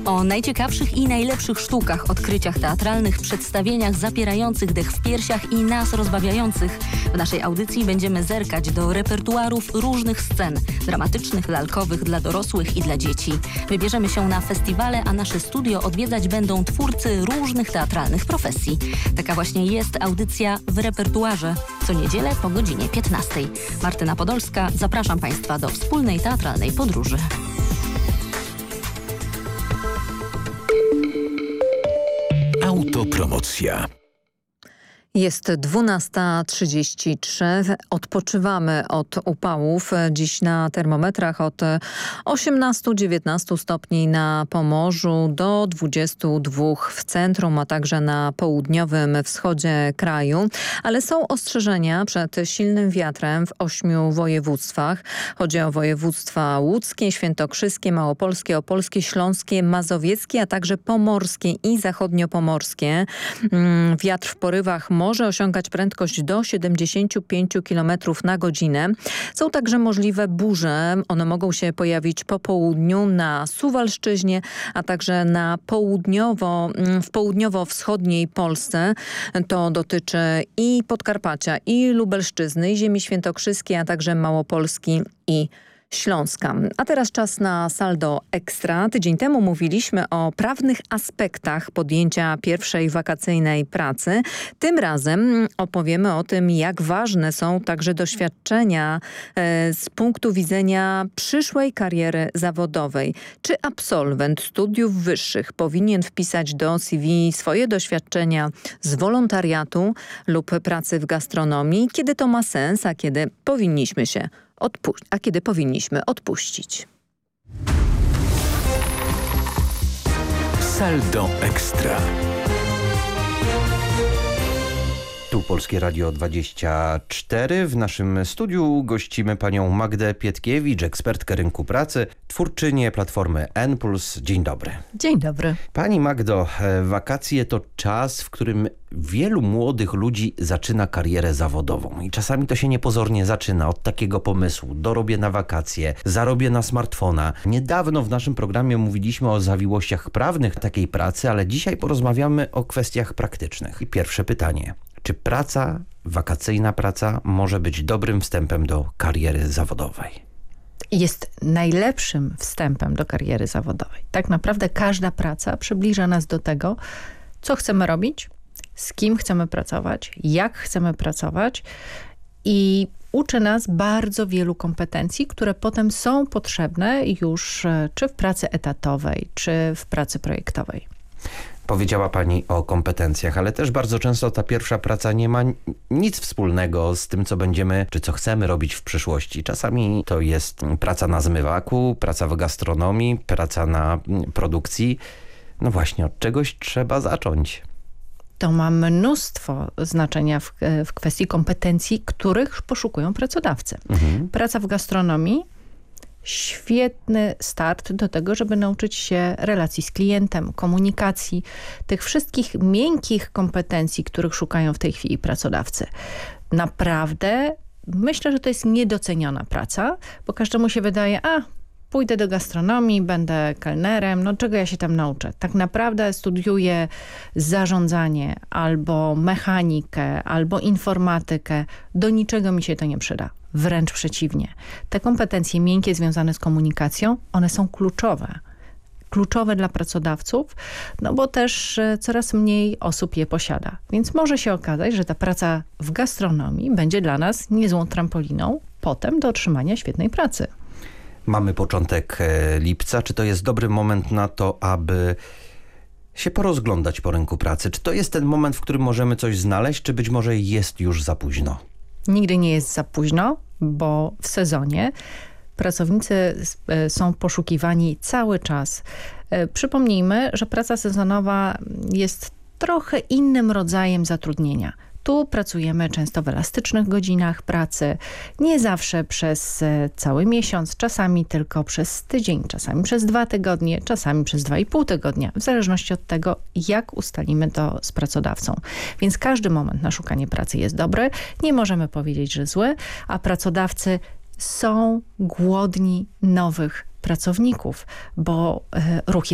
O najciekawszych i najlepszych sztukach, odkryciach teatralnych, przedstawieniach zapierających dech w piersiach i nas rozbawiających. W naszej audycji będziemy zerkać do repertuarów różnych scen, dramatycznych, lalkowych, dla dorosłych i dla dzieci. Wybierzemy się na festiwale, a nasze studio odwiedzać będą twórcy różnych teatralnych profesji. Taka właśnie jest audycja w repertuarze. Co niedzielę po godzinie 15. Martyna Podolska, zapraszam Państwa do wspólnej teatralnej podróży. Autopromocja. Jest 12:33. Odpoczywamy od upałów. Dziś na termometrach od 18-19 stopni na Pomorzu do 22 w centrum, a także na południowym wschodzie kraju. Ale są ostrzeżenia przed silnym wiatrem w 8 województwach. Chodzi o województwa łódzkie, świętokrzyskie, małopolskie, opolskie, śląskie, mazowieckie, a także pomorskie i zachodniopomorskie. Wiatr w porywach może osiągać prędkość do 75 km na godzinę. Są także możliwe burze. One mogą się pojawić po południu na Suwalszczyźnie, a także w południowo-wschodniej Polsce. To dotyczy i Podkarpacia, i Lubelszczyzny, i ziemi świętokrzyskiej, a także Małopolski i Śląska. A teraz czas na saldo ekstra. Tydzień temu mówiliśmy o prawnych aspektach podjęcia pierwszej wakacyjnej pracy. Tym razem opowiemy o tym, jak ważne są także doświadczenia z punktu widzenia przyszłej kariery zawodowej. Czy absolwent studiów wyższych powinien wpisać do CV swoje doświadczenia z wolontariatu lub pracy w gastronomii? Kiedy to ma sens, a kiedy powinniśmy odpuścić? Saldo Ekstra. Tu Polskie Radio 24. W naszym studiu gościmy panią Magdę Pietkiewicz, ekspertkę rynku pracy, twórczynię platformy N+. Dzień dobry. Dzień dobry. Pani Magdo, wakacje to czas, w którym wielu młodych ludzi zaczyna karierę zawodową. I czasami to się niepozornie zaczyna od takiego pomysłu. Dorobię na wakacje, zarobię na smartfona. Niedawno w naszym programie mówiliśmy o zawiłościach prawnych takiej pracy, ale dzisiaj porozmawiamy o kwestiach praktycznych. I pierwsze pytanie. Czy wakacyjna praca może być dobrym wstępem do kariery zawodowej? Jest najlepszym wstępem do kariery zawodowej. Tak naprawdę każda praca przybliża nas do tego, co chcemy robić, z kim chcemy pracować, jak chcemy pracować i uczy nas bardzo wielu kompetencji, które potem są potrzebne już czy w pracy etatowej, czy w pracy projektowej. Powiedziała pani o kompetencjach, ale też bardzo często ta pierwsza praca nie ma nic wspólnego z tym, co będziemy, czy co chcemy robić w przyszłości. Czasami to jest praca na zmywaku, praca w gastronomii, praca na produkcji. No właśnie, od czegoś trzeba zacząć. To ma mnóstwo znaczenia w kwestii kompetencji, których poszukują pracodawcy. Praca w gastronomii, świetny start do tego, żeby nauczyć się relacji z klientem, komunikacji, tych wszystkich miękkich kompetencji, których szukają w tej chwili pracodawcy. Naprawdę myślę, że to jest niedoceniona praca, bo każdemu się wydaje, pójdę do gastronomii, będę kelnerem, czego ja się tam nauczę? Tak naprawdę studiuję zarządzanie, albo mechanikę, albo informatykę. Do niczego mi się to nie przyda. Wręcz przeciwnie. Te kompetencje miękkie związane z komunikacją, one są kluczowe. Kluczowe dla pracodawców, bo też coraz mniej osób je posiada. Więc może się okazać, że ta praca w gastronomii będzie dla nas niezłą trampoliną potem do otrzymania świetnej pracy. Mamy początek lipca. Czy to jest dobry moment na to, aby się porozglądać po rynku pracy? Czy to jest ten moment, w którym możemy coś znaleźć, czy być może jest już za późno? Nigdy nie jest za późno, bo w sezonie pracownicy są poszukiwani cały czas. Przypomnijmy, że praca sezonowa jest trochę innym rodzajem zatrudnienia. Tu pracujemy często w elastycznych godzinach pracy, nie zawsze przez cały miesiąc, czasami tylko przez tydzień, czasami przez 2 tygodnie, czasami przez 2,5 tygodnia, w zależności od tego, jak ustalimy to z pracodawcą. Więc każdy moment na szukanie pracy jest dobry, nie możemy powiedzieć, że zły, a pracodawcy są głodni nowych pracowników, bo ruch jest